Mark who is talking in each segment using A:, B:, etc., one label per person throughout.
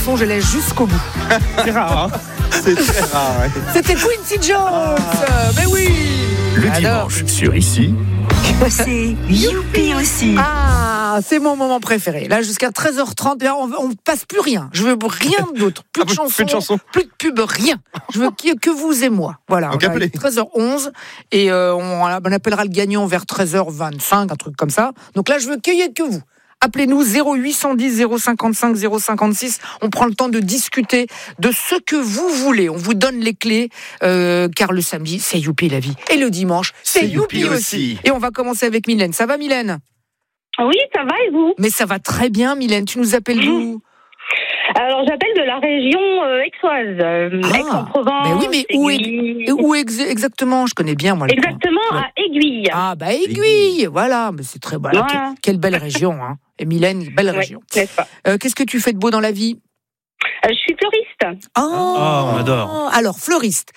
A: chanson, je laisse jusqu'au bout.
B: C'est rare, hein.
C: C'est très rare. Ouais.
A: C'était Quincy Jones. Mais oui.
D: Le
A: Alors,
D: dimanche sur Ici.
E: C'est Youpi aussi.
A: Ah, c'est mon moment préféré. Là, jusqu'à 13h30, là, on ne passe plus rien. Je veux rien d'autre. Plus de chansons, plus de pub, rien. Je veux que vous et moi. Voilà.
C: Donc appelez.
A: 13h11 et on appellera le gagnant vers 13h25, un truc comme ça. Donc là, je veux qu'il y ait que vous. Appelez-nous 0810 055 056. On prend le temps de discuter de ce que vous voulez. On vous donne les clés, car le samedi, c'est Youpi la vie. Et le dimanche, c'est Youpi aussi. Et on va commencer avec Mylène. Ça va, Mylène ?
F: Oui, ça va et vous ?
A: Mais ça va très bien, Mylène. Tu nous appelles d'où ?
F: Alors, j'appelle de la région aixoise, Aix-en-Provence.
A: Mais oui, mais où exactement ? Je connais bien, moi.
F: Exactement, à Aiguille.
A: Ah, bah Aiguille, voilà. Mais c'est très beau. Voilà. Quelle belle région, hein. Et Mylène, belle région.
F: N'est-ce pas ?
A: Qu'est-ce que tu fais de beau dans la vie ?
F: Je suis fleuriste.
A: Oh,
B: on adore.
A: Alors, fleuriste.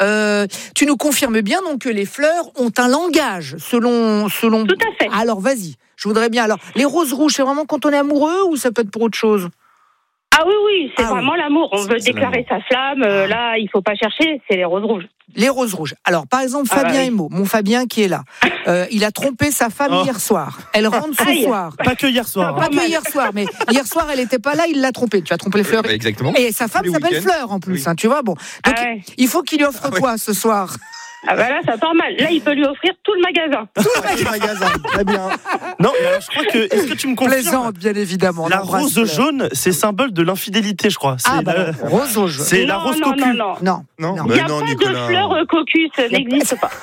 A: Tu nous confirmes bien donc que les fleurs ont un langage selon.
F: Tout à fait.
A: Alors, vas-y. Je voudrais bien. Alors, les roses rouges, c'est vraiment quand on est amoureux ou ça peut être pour autre chose ?
F: Ah oui, c'est vraiment l'amour. On veut déclarer sa flamme. Là, il faut pas chercher, c'est les roses rouges.
A: Les roses rouges. Alors, par exemple, Fabien Emo, mon Fabien qui est là, il a trompé sa femme hier soir. Elle rentre ce soir.
B: Pas que hier soir.
A: Pas que hier soir, mais hier soir, elle n'était pas là, il l'a trompé. Tu as trompé les fleurs.
C: Exactement.
A: Et sa femme s'appelle Fleur en plus, hein, tu vois. Bon. Donc, il faut qu'il lui offre quoi ce soir ?
F: Ah bah là, ça part mal. Là, il peut lui offrir tout le magasin.
C: Tout le magasin, très bien.
B: Non, mais alors je crois que. Est-ce que tu me confirmes ?
A: Plaisante, bien évidemment.
B: La rose jaune, c'est symbole de l'infidélité, je crois.
A: Rose jaune.
B: C'est la rose cocu.
A: Non.
F: Il n'y a pas de fleur cocu, ça n'existe pas.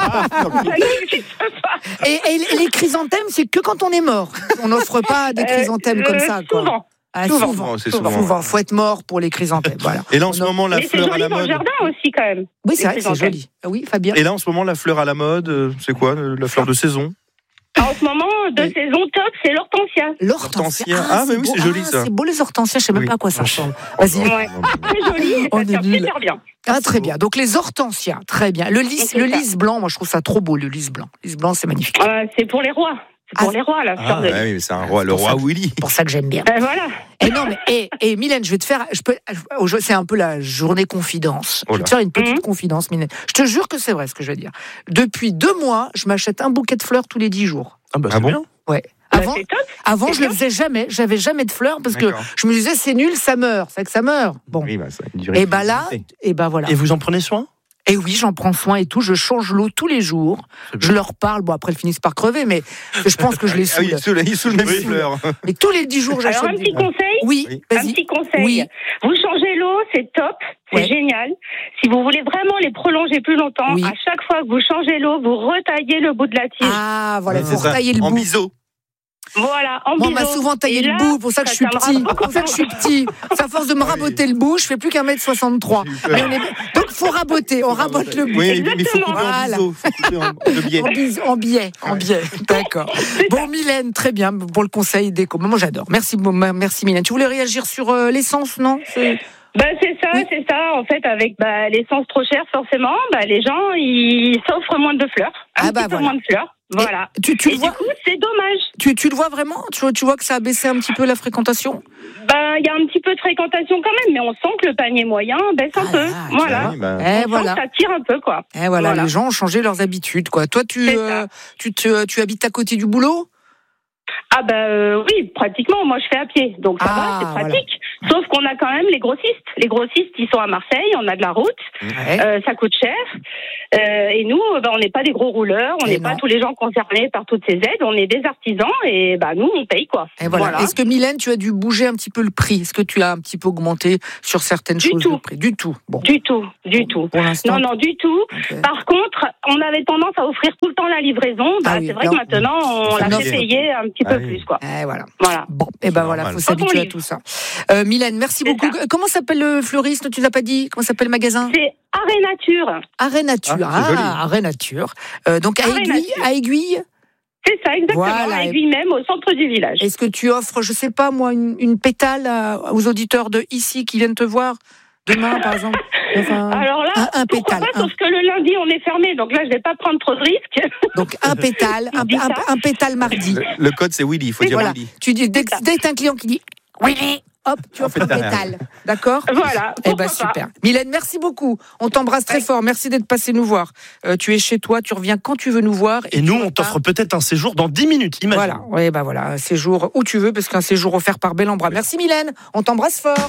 F: Ça n'existe pas.
A: Et les chrysanthèmes, c'est que quand on est mort. On n'offre pas des chrysanthèmes comme ça, quoi.
F: Souvent.
A: Souvent. Faut être mort pour les chrysanthèmes. Voilà.
C: Et là, en ce moment, la fleur à la
F: mode. C'est joli dans le jardin aussi, quand même.
A: Oui, c'est vrai, c'est joli. Oui, Fabien.
C: Et là, en ce moment, la fleur à la mode, c'est quoi la fleur de saison ?
F: En ce moment, de saison top, c'est l'hortensia.
A: L'hortensia.
C: Ah, mais oui, c'est joli ça.
A: C'est beau les hortensias, je sais même pas à quoi ça ressemble. Vas-y.
F: Ouais. Très joli, ça tient super bien.
A: Ah, très bien. Donc les hortensias, très bien. Le lys blanc, moi je trouve ça trop beau, le lys blanc. Le lys blanc, c'est magnifique.
F: C'est pour les rois. C'est pour les rois, la fleur de lys.
C: Oui, mais c'est un roi, le roi Willy.
A: C'est pour ça que j'aime bien.
F: Voilà.
A: Et non, mais Mylène, je vais te faire. C'est un peu la journée confidence. Je vais te faire une petite confidence, Mylène. Je te jure que c'est vrai ce que je vais dire. Depuis 2 mois, je m'achète un bouquet de fleurs tous les 10 jours.
B: Ah bah c'est bien.
A: Ouais. Avant, je le faisais jamais. J'avais jamais de fleurs parce que je me disais c'est nul, ça meurt. C'est que ça meurt. Bon.
C: Oui, ça a une durée.
A: Et là, voilà.
B: Et vous en prenez soin ?
A: Et oui, j'en prends soin et tout. Je change l'eau tous les jours. Je leur parle. Bon, après, elles finissent par crever, mais je pense que je les saoule.
C: Ils saoulent même les fleurs.
A: Et tous les 10 jours, j'achète.
F: Alors, un petit conseil.
A: Oui, vas-y.
F: Un petit conseil.
A: Oui.
F: Vous changez l'eau, c'est top. C'est génial. Si vous voulez vraiment les prolonger plus longtemps, à chaque fois que vous changez l'eau, vous retaillez le bout de la tige.
A: Ah, voilà, il faut retailler le bout.
C: En biseau.
F: Voilà, en
A: Moi, on m'a souvent taillé le bout, pour ça que je suis petit. Pour ça que je suis petit. C'est à force de me raboter le bout, je fais plus qu'1m63. Donc, il faut raboter, on rabote le bout.
C: Oui, mais il faut couper en biseau.
A: En biais. D'accord. Bon, Mylène, très bien pour le conseil déco. Moi, j'adore. Merci, Mylène. Tu voulais réagir sur l'essence, non ?
F: C'est ça. En fait, avec l'essence trop chère, forcément, les gens, ils s'offrent moins de fleurs. Un petit peu moins de fleurs. Voilà.
A: Tu
F: et du coup, c'est dommage.
A: Tu le vois vraiment ? Tu vois que ça a baissé un petit peu la fréquentation ?
F: Il y a un petit peu de fréquentation quand même, mais on sent que le panier moyen baisse un peu. Voilà. Ça tire un peu, quoi.
A: Voilà. Les gens ont changé leurs habitudes, quoi. Toi, tu habites à côté du boulot ?
F: Oui, pratiquement. Moi, je fais à pied, donc ça va, c'est pratique. Sauf qu'on a quand même les grossistes. Les grossistes, ils sont à Marseille, on a de la route, ça coûte cher. Et nous, on n'est pas des gros rouleurs, on n'est pas tous les gens concernés par toutes ces aides, on est des artisans et nous, on paye, quoi.
A: Et voilà. Est-ce que, Mylène, tu as dû bouger un petit peu le prix ? Est-ce que tu as un petit peu augmenté sur certaines choses le prix ? Du tout. Bon.
F: Du tout. Pour l'instant. Non, du tout. Okay. Par contre, on avait tendance à offrir tout le temps la livraison. C'est vrai que maintenant, on l'a fait payer un petit peu plus, quoi.
A: Voilà. Bon, faut s'habituer à tout ça. Mylène, merci beaucoup. Comment s'appelle le fleuriste ? Tu ne l'as pas dit ? Comment s'appelle le magasin ?
F: C'est Arrêt Nature.
A: Arrêt Nature. Arrêt Nature. Donc à Aiguille.
F: C'est ça, exactement. À Aiguille même, au centre du village.
A: Est-ce que tu offres, je sais pas moi, une pétale aux auditeurs de ici qui viennent te voir demain, par exemple?
F: Alors là, un pétale. Sauf que le lundi, on est fermé, donc là, je vais pas prendre trop de risques.
A: Donc un pétale, un pétale mardi.
C: Le code, c'est Willy, il faut dire Willy.
A: Tu dis, dès que t'as un client qui dit Willy, hop, tu offres le métal. D'accord ?
F: Voilà.
A: Eh ben super. Mylène, merci beaucoup. On t'embrasse très fort. Merci d'être passé nous voir. Tu es chez toi, tu reviens quand tu veux nous voir.
B: Et nous, on t'offre peut-être un séjour dans 10 minutes, imagine.
A: Voilà, oui, bah voilà, un séjour où tu veux, parce qu'un séjour offert par Bel en Bras. Merci Mylène, on t'embrasse fort.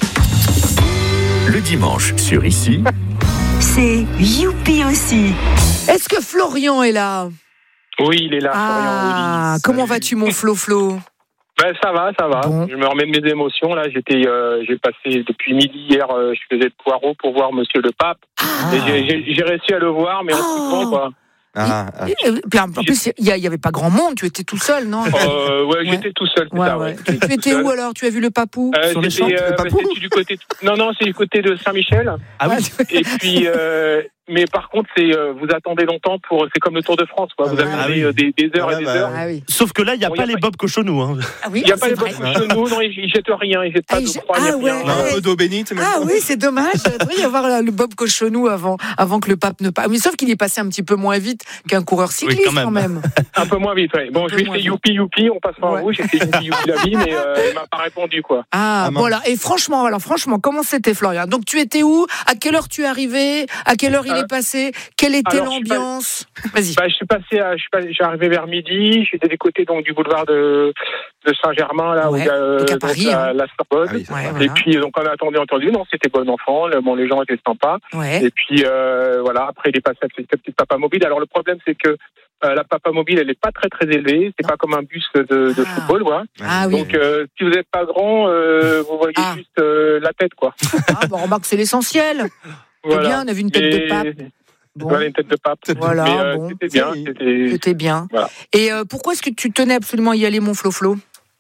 D: Le dimanche sur Ici,
E: c'est Youpi aussi.
A: Est-ce que Florian est là ?
G: Oui, il est là,
A: Florian. Oui. Comment vas-tu, mon Flo ?
G: Ben, ça va.
A: Bon.
G: Je me remets de mes émotions. Là, j'ai passé depuis midi hier, je faisais le poireau pour voir Monsieur le Pape. Et j'ai réussi à le voir, mais en tout temps, quoi.
A: Puis en plus, il y avait pas grand monde. Tu étais tout seul, non ?
G: Ouais, j'étais tout seul.
A: Ouais. Tu étais où alors ? Tu as vu le papou
B: sur les champs, le papou
G: c'était du côté. Non, c'est du côté de Saint-Michel.
B: Ah oui.
G: Et puis, mais par contre, vous attendez longtemps c'est comme le Tour de France, quoi. Vous attendez des heures et des heures.
A: Ah oui.
B: Sauf que là, il n'y a pas les Bob Cochonou. Hein.
A: Ah oui,
G: il n'y a pas les Bob Cochonou. Non, ils jettent rien. Ils jettent pas de croix.
C: Un peu d'eau bénite.
A: Ah oui, c'est dommage. Il devrait y avoir le Bob Cochonou avant que le pape ne passe. Mais sauf qu'il est passé un petit peu moins vite qu'un coureur cycliste, quand même.
G: Un peu moins vite, oui. Bon, je lui ai fait youpi, on passe pas en rouge. J'ai fait youpi la vie, mais il m'a pas répondu, quoi.
A: Ah, voilà. Et franchement, comment c'était, Florian ? Donc, tu étais où ? À quelle heure tu es arrivé ? À quelle heure il est passé ? Quelle était l'ambiance ? Vas-y.
G: J'ai arrivé vers midi. J'étais des côtés donc du boulevard de Saint-Germain, là où il y a
A: Paris,
G: la Sorbonne.
C: Ah oui,
G: et puis donc on a entendu. Non, c'était bon enfant. Les gens étaient sympas.
A: Ouais.
G: Et puis voilà. Après, il est passé avec sa petite papa mobile. Alors le problème, c'est que la papa mobile, elle est pas très très élevée. C'est pas comme un bus de football, quoi.
A: Ah oui.
G: Donc si vous n'êtes pas grand, vous voyez juste la tête, quoi.
A: Bon, remarque, c'est l'essentiel.
G: Voilà.
A: C'est bien, on a vu une tête de pape.
G: Bon. Voilà, une tête de pape.
A: Voilà,
G: mais,
A: bon.
G: C'était bien.
A: C'était bien.
G: Voilà.
A: Et pourquoi est-ce que tu tenais absolument à y aller, mon Flo ?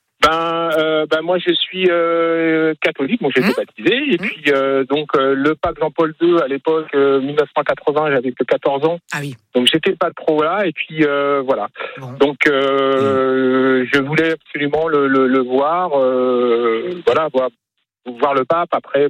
G: Moi je suis catholique, j'ai été baptisé et puis donc le pape Jean-Paul II à l'époque 1980, j'avais que 14 ans.
A: Ah oui.
G: Donc j'étais pas trop là et puis voilà. Bon. Donc je voulais absolument le voir voir le pape. Après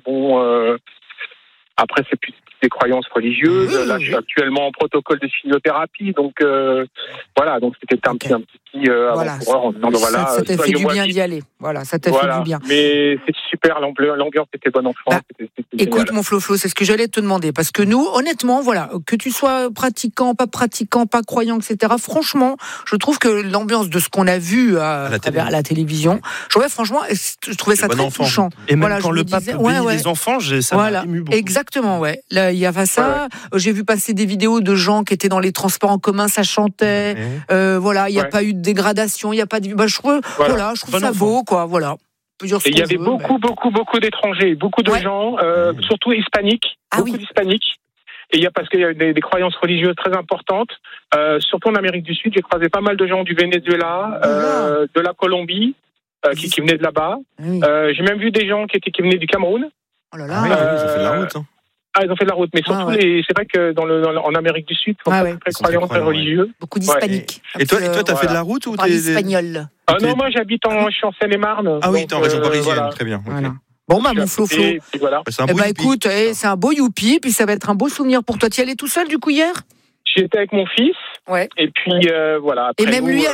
G: c'est plus des croyances religieuses. Oui, là, je suis actuellement en protocole de chimiothérapie, donc voilà. Donc c'était un petit avant-coureur.
A: Ça t'a fait du bien d'y aller. Voilà, ça t'a fait du bien.
G: Mais c'est super, l'ambiance était bonne enfant.
A: Écoute, mon Flo, c'est ce que j'allais te demander, parce que nous, honnêtement, voilà, que tu sois pratiquant, pas croyant, etc. Franchement, je trouve que l'ambiance de ce qu'on a vu à la télévision, je trouvais ça très touchant.
B: Et même quand le pape bénit les enfants, ça m'a ému beaucoup.
A: Exactement, ouais. Là, il y avait ça. Ouais. J'ai vu passer des vidéos de gens qui étaient dans les transports en commun, ça chantait. Il n'y a pas eu de dégradation, il n'y a pas de. Je trouve ça beau, quoi. Voilà.
G: Et il y avait beaucoup d'étrangers, beaucoup de gens, surtout hispaniques, d'hispaniques. Et parce qu'il y a des croyances religieuses très importantes, surtout en Amérique du Sud. J'ai croisé pas mal de gens du Venezuela, de la Colombie, qui venaient de là-bas. Oui. J'ai même vu des gens qui venaient du Cameroun.
C: Oh là là. Ils ont fait de la route. Hein.
G: Ils ont fait de la route, mais surtout, c'est vrai que en Amérique du Sud, ils sont très croyants, très religieux.
A: Beaucoup d'hispaniques.
C: Et toi, t'as fait de la route ou t'es
A: espagnol?
G: Non, moi, je suis en Seine-et-Marne.
C: Ah oui, t'es en région parisienne, très bien.
A: Voilà. Bon, mon Flo.
G: Voilà.
A: Écoute, c'est un beau youpi, puis ça va être un beau souvenir pour toi. Tu y allais tout seul, du coup, hier?
G: J'étais avec mon fils. Ouais. Et puis, voilà.
A: Et même lui,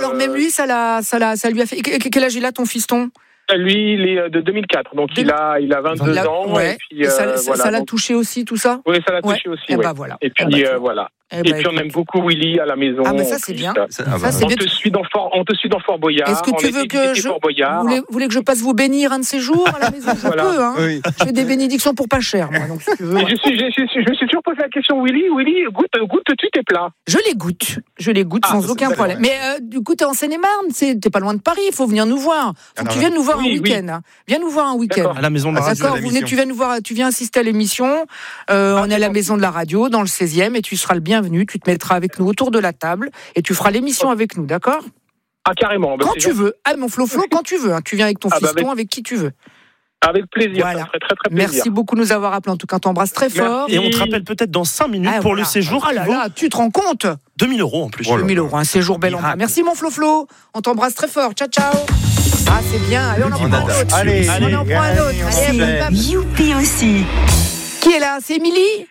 A: ça lui a fait. Quel âge il a, ton fiston?
G: Lui, il est de 2004, donc il a 22 ans.
A: Ouais. Et puis, ça l'a touché aussi, tout ça?
G: Oui, ça l'a touché aussi. Et
A: voilà.
G: Et puis, voilà. Et puis on aime beaucoup Willy à la maison.
A: Ah ça c'est bien.
G: On te suit dans Fort Boyard.
A: Est-ce que tu veux que vous voulez que je passe vous bénir un de ces jours à la maison? Je peux, hein. Oui. Je fais des bénédictions pour pas cher, moi. Donc si tu veux.
G: Je me suis toujours posé la question, Willy, goûtes-tu tes plats?
A: Je les goûte sans aucun problème. Mais du coup t'es en Seine-et-Marne, t'es pas loin de Paris, il faut venir nous voir. Faut que tu viennes nous voir un week-end. Viens nous voir un week-end.
B: À la maison de la radio.
A: D'accord, tu viens nous voir, tu viens assister à l'émission. On est à la maison de la radio dans le 16e et tu seras le bienvenu. Tu te mettras avec nous autour de la table et tu feras l'émission avec nous, d'accord?
G: Ah, carrément.
A: Quand tu veux. Ah, mon Flo, quand tu veux. Hein. Tu viens avec ton fiston, avec qui tu veux.
G: Avec plaisir. Voilà. Ça serait très, très plaisir.
A: Merci beaucoup de nous avoir appelés. En tout cas, on t'embrasse très fort.
B: Et on te rappelle peut-être dans 5 minutes pour le séjour.
A: Ah là là, tu te rends compte?
B: 2 000 € en plus.
A: 2 000 €, un séjour Bel en Bras. Merci, mon Flo. On t'embrasse très fort. Ciao, ciao. Ah, c'est bien. Allez, on en prend un autre.
C: Allez,
A: on en prend un autre.
E: Allez, Youpi aussi.
A: Qui est là? C'est Émilie?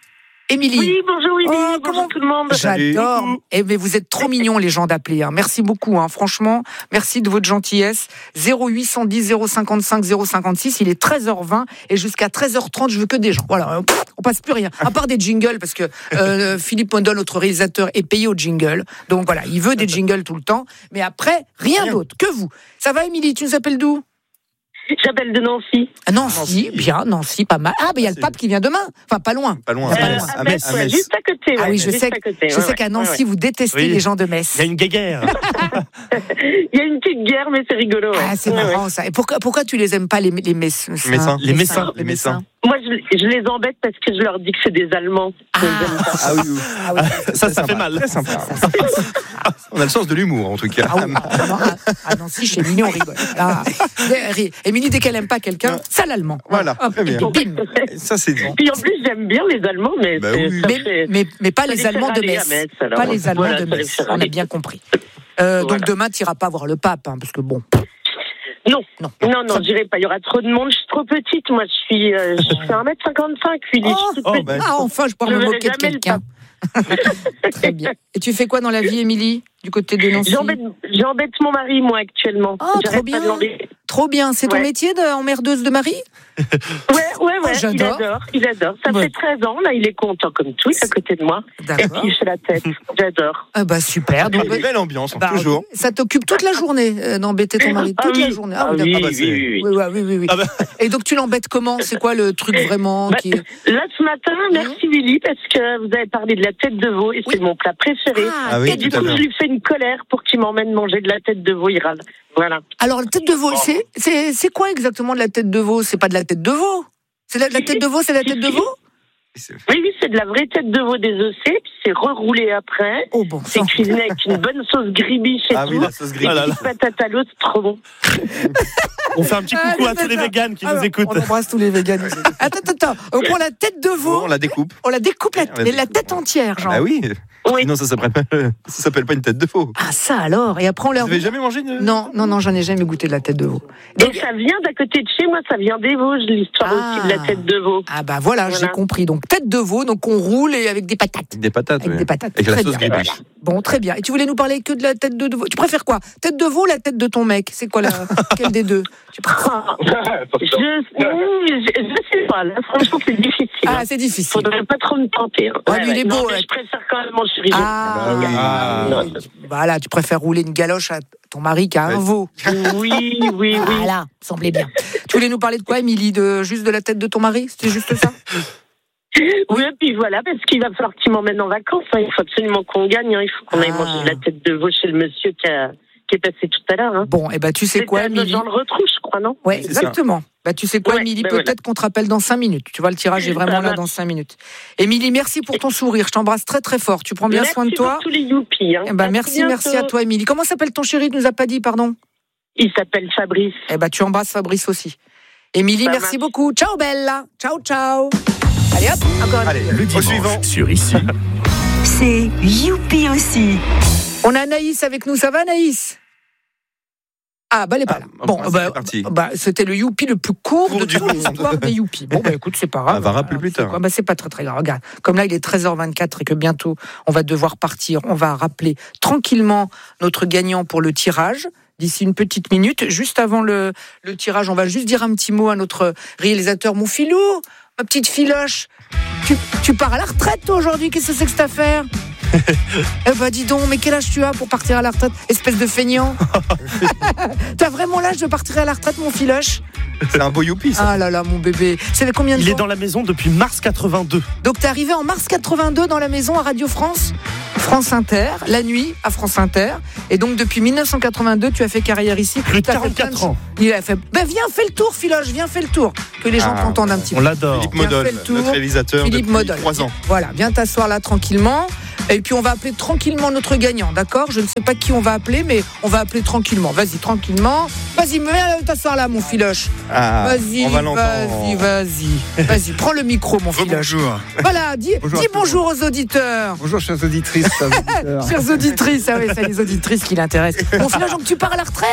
A: Émilie.
H: Oui, bonjour Émilie, bonjour tout le monde.
A: J'adore. Mais vous êtes trop mignons les gens d'appeler. Merci beaucoup. Franchement, merci de votre gentillesse. 0810 055 056. Il est 13h20 et jusqu'à 13h30, je veux que des gens. Voilà, on passe plus rien. À part des jingles parce que Philippe Mondol, notre réalisateur, est payé au jingle. Donc voilà, il veut des jingles tout le temps. Mais après, rien d'autre que vous. Ça va, Émilie? Tu nous appelles d'où?
H: J'appelle de Nancy.
A: Nancy, bien, Nancy, pas mal. Ah, mais il y a le pape qui vient demain. Enfin, pas loin.
C: Pas loin.
H: À Metz, juste à côté.
A: Ah oui, je sais qu'à Nancy, vous détestez les gens de Metz.
B: Il y a une guéguerre.
H: Il y a une petite guerre, mais c'est rigolo.
A: Ah, c'est marrant ça. Et pourquoi tu les aimes pas, les Messins?
B: Les Messins.
H: Moi, je les embête parce que je leur dis que c'est des Allemands.
C: Ah oui.
B: Ça fait mal.
C: Très sympa. On a le sens de l'humour, en tout cas.
A: Ah Nancy, chez Émilie, on rigole. Émilie, dès qu'elle aime pas quelqu'un, ça l'allemand.
C: Voilà, très bien.
A: Bim.
C: Ça, c'est bon.
H: Puis en plus, j'aime bien les Allemands, mais
A: mais pas les Allemands de Metz. Pas les Allemands de Metz. On a bien compris. Donc demain, tu n'iras pas voir le pape, parce que bon.
H: Non, j'irai pas. Il y aura trop de monde. Je suis trop petite. Moi, je fais 1m55.
A: Enfin, je pourrais me moquer de quelqu'un. Très bien. Et tu fais quoi dans la vie, Émilie, du côté de Nancy?
H: J'embête mon mari, moi, actuellement.
A: Trop bien. Trop bien. C'est ton métier d'emmerdeuse de mari?
H: Ouais.
A: J'adore.
H: Il adore. Ça fait 13 ans. Là, il est content comme tout. Il est à côté de moi.
A: D'accord.
H: Et puis, il fait la tête. J'adore.
A: Super. Donc,
C: une belle ambiance, toujours.
A: Ça t'occupe toute la journée d'embêter ton mari? Toute la journée. Oui. Et donc, tu l'embêtes comment? C'est quoi le truc vraiment
H: Là, ce matin, merci Willy, parce que vous avez parlé de la tête de veau et c'est mon plat préféré. Et du coup, je lui fais une colère pour qu'il m'emmène manger de la tête de veau. Il râle. Voilà.
A: Alors, la tête de veau, c'est quoi exactement de la tête de veau? C'est pas de la tête de veau? C'est la tête de veau, c'est la tête de veau?
H: Oui, c'est de la vraie tête de veau désossée, puis c'est reroulé après. C'est cuisiné avec une bonne sauce gribiche et tout.
C: Oui, la sauce gribiche.
H: Et une patate à l'eau, c'est trop bon.
B: On fait un petit coucou à tous les véganes qui nous écoutent.
A: On embrasse tous les véganes. Attends. On prend la tête de veau.
C: On la découpe.
A: On la découpe, la tête entière, genre.
C: Ah oui. Sinon, ça s'appelle pas une tête de veau.
A: Ah, ça alors. Et après, on leur.
C: Vous n'avez jamais mangé
A: Non, j'en ai jamais goûté de la tête de veau.
H: Donc, ça vient d'à côté de chez moi, ça vient des Vosges, l'histoire aussi de la tête de veau.
A: Ah, voilà, j'ai compris. Donc, tête de veau, donc on roule et avec des patates.
C: Des patates,
A: avec des patates.
C: Avec la sauce gribiche.
A: Bon, très bien. Et tu voulais nous parler que de la tête de veau. Tu préfères quoi? Tête de veau ou la tête de ton mec? C'est quoi quelle des deux?
H: Je sais pas, là, franchement, c'est difficile.
A: Ah, c'est difficile.
H: Faudrait pas trop me tenter.
A: Lui, il est beau.
H: Je préfère quand même manger riz.
A: Voilà, tu préfères rouler une galoche à ton mari qu'à un veau.
H: Oui.
A: Voilà, semblait bien. Tu voulais nous parler de quoi, Émilie? Juste de la tête de ton mari? C'était juste ça?
H: Oui, et puis voilà, parce qu'il va falloir qu'il m'emmène en vacances. Il faut absolument qu'on gagne. Il faut qu'on aille manger de la tête de veau chez le monsieur qui est passé tout à l'heure.
A: Bon, tu sais quoi, Émilie?
H: Dans le retrouve, je crois, non?
A: Oui, exactement. Tu sais quoi, Émilie? Peut-être qu'on te rappelle dans 5 minutes. Tu vois, le tirage est vraiment là dans 5 minutes. Émilie, merci pour ton sourire. Je t'embrasse très, très fort. Tu prends bien soin de toi.
H: Merci pour tous les youpies.
A: Merci à toi, Émilie. Comment s'appelle ton chéri? Tu nous as pas dit, pardon?
H: Il s'appelle Fabrice.
A: Tu embrasses Fabrice aussi. Émilie, merci beaucoup. Ciao, Bella. Ciao. Allez, hop, encore
D: le dimanche suivant sur Ici.
E: C'est Youpi aussi.
A: On a Anaïs avec nous. Ça va, Anaïs? Elle est pas là. Bon, c'était le Youpi le plus court de toute l'histoire des Youpis. Bon, écoute, c'est pas grave.
C: On va rappeler plus tard.
A: C'est pas très très grave. Regarde, comme là, il est 13h24 et que bientôt, on va devoir partir. On va rappeler tranquillement notre gagnant pour le tirage. D'ici une petite minute, juste avant le tirage, on va juste dire un petit mot à notre réalisateur. Mon filou, ma petite filoche, tu pars à la retraite toi aujourd'hui? Qu'est-ce que c'est que cette affaire? Dis donc, mais quel âge tu as pour partir à la retraite, espèce de feignant? T'as vraiment l'âge de partir à la retraite, mon filoche?
C: C'est un beau youpi, ça.
A: Ah là là, mon bébé. C'est combien de temps?
B: Il est dans la maison depuis mars 82.
A: Donc t'es arrivé en mars 82 dans la maison à Radio France Inter, la nuit à France Inter. Et donc depuis 1982, tu as fait carrière ici.
B: Plus de 44 ans.
A: Il a fait. Viens, fais le tour, filoche, fais le tour. Que les gens t'entendent un petit peu.
B: On l'adore.
C: Philippe Modol, notre réalisateur depuis 3 ans.
A: Voilà, viens t'asseoir là tranquillement. Et puis on va appeler tranquillement notre gagnant, d'accord? Je ne sais pas qui on va appeler, mais on va appeler tranquillement. Vas-y, tranquillement. Vas-y, viens t'asseoir là, mon filoche. Vas-y, vas-y, prends le micro, mon filoche.
I: Bonjour.
A: Voilà, dis bonjour aux auditeurs.
I: Bonjour, chères auditrices.
A: Chères auditrices, c'est les auditrices qui l'intéressent. Mon filoche, donc tu pars à la retraite?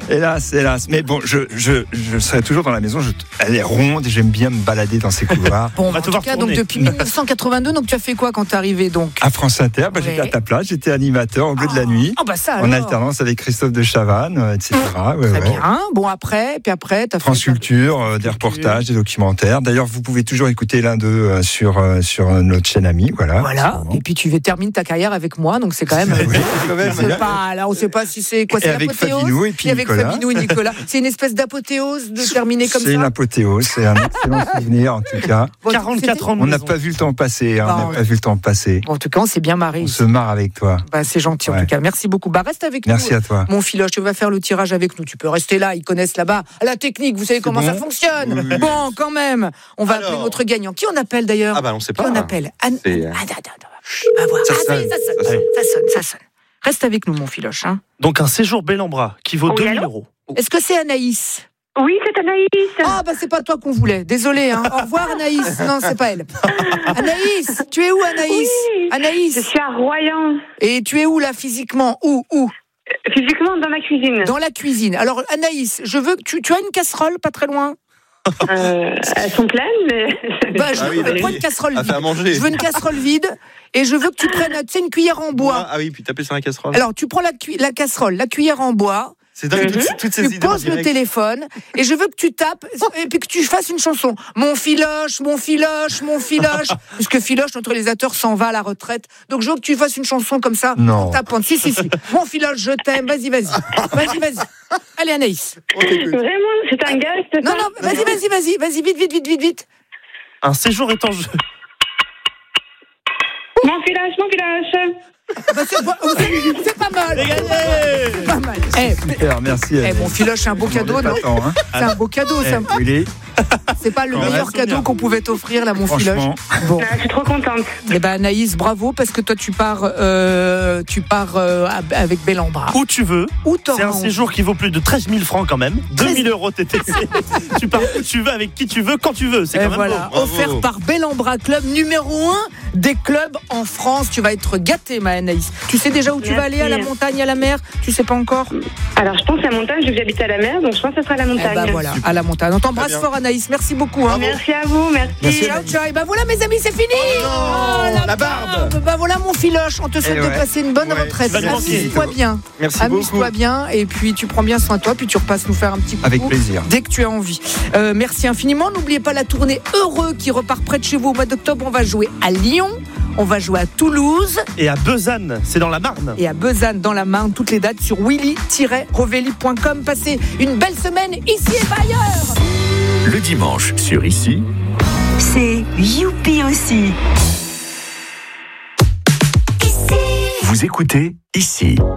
I: Hélas. Mais bon, je serai toujours dans la maison. Elle est ronde et j'aime bien me balader dans ces couloirs.
A: Bon, en tout cas, donc depuis 1982, donc tu as fait quoi quand t'es arrivé donc?
I: À France Inter, j'étais à ta place, j'étais animateur au bleu de la nuit, en alternance avec Christophe de Chavannes, etc.
A: Très bien. Bon, après, t'as fait
I: France Culture, des reportages, des documentaires. D'ailleurs, vous pouvez toujours écouter l'un d'eux sur notre chaîne amie. Voilà.
A: Et puis tu termines ta carrière avec moi, donc c'est quand même. Là, on sait pas si c'est quoi. C'est
I: avec Fabinou et puis Nicolas.
A: Fabinou et Nicolas. C'est une espèce d'apothéose de terminer comme ça.
I: C'est une apothéose, c'est un excellent souvenir en tout cas.
B: 44 ans de
I: On n'a pas vu le temps passer.
A: En tout cas, on s'est bien marré.
I: On se marre avec toi.
A: C'est gentil en tout cas. Merci beaucoup. Reste avec nous.
I: Merci à toi.
A: Mon Philoche, tu vas faire le tirage avec nous. Tu peux rester là. Ils connaissent là-bas la technique. Vous savez comment ça fonctionne. Oui. Bon, quand même. On va appeler notre gagnant. Qui on appelle d'ailleurs?
C: On sait pas.
A: Qui on appelle? Va voir. Ça sonne. Reste avec nous, mon Philoche.
B: Donc un séjour Bellambra qui vaut 2 000 euros.
A: Est-ce que c'est Anaïs?
H: Oui, c'est Anaïs.
A: C'est pas toi qu'on voulait. Désolée. Au revoir, Anaïs. Non, c'est pas elle. Anaïs, tu es où, Anaïs?
H: Oui,
A: Anaïs.
H: Je suis à Royan.
A: Et tu es où, là, physiquement? Où
H: Physiquement, dans la cuisine.
A: Dans la cuisine. Alors, Anaïs, je veux que tu as une casserole pas très loin?
H: Elles sont pleines, mais...
A: Je veux une casserole vide. Je veux une casserole vide et je veux que tu prennes une cuillère en bois.
C: Puis taper sur la casserole.
A: Alors, tu prends la casserole, la cuillère en bois.
C: C'est dingue, toutes ces idées.
A: Tu poses le téléphone et je veux que tu tapes et puis que tu fasses une chanson. Mon Philoche. Puisque Philoche, notre réalisateur, s'en va à la retraite. Donc je veux que tu fasses une chanson comme ça.
I: Non.
A: Tapant. Si. Mon Philoche, je t'aime. Vas-y. Allez, Anaïs.
H: Vraiment, c'est un gars.
A: Non, vas-y, vite.
B: Un séjour est en jeu.
H: Mon Philoche.
A: C'est pas mal. C'est pas mal.
I: Super, merci.
A: Mon Philoche, c'est un beau cadeau, non? C'est un beau cadeau, ça. C'est pas le meilleur cadeau qu'on pouvait t'offrir, là, mon Philoche.
H: Bon. Je suis trop contente.
A: Anaïs, bravo, parce que toi, tu pars avec Bellambra.
B: Où tu veux. C'est un séjour qui vaut plus de 13 000 francs quand même. 2 000 euros TTC. Tu pars où tu veux, avec qui tu veux, quand tu veux. C'est quand même beau.
A: Offert par Bellambra, club numéro 1 des clubs en France. Tu vas être gâtée, ma Anaïs. Tu sais déjà où tu vas aller, à la montagne, à la mer? Tu sais pas encore?
H: Alors, je pense à la montagne, je vais habiter à la mer, donc je pense que ce sera à la montagne.
A: Voilà, à la montagne. On t'embrasse fort, Anaïs. Merci beaucoup.
H: Merci à vous, merci.
A: Ciao. Et voilà, mes amis, c'est fini.
C: La barbe.
A: Voilà, mon Philoche. On te souhaite de passer une bonne retraite. Amuse-toi bien. Amuse-toi bien. Et puis, tu prends bien soin de toi. Puis, tu repasses nous faire un petit coucou.
I: Avec plaisir.
A: Dès que tu as envie. Merci infiniment. N'oubliez pas la tournée Heureux qui repart près de chez vous au mois d'octobre. On va jouer à Lyon. On va jouer à Toulouse.
B: Et à Besanne, c'est dans la Marne.
A: Et à Besanne, dans la Marne, toutes les dates sur willy-rovelli.com. Passez une belle semaine ici et pas ailleurs.
D: Le dimanche sur Ici,
E: c'est Youpi aussi.
D: Vous écoutez Ici.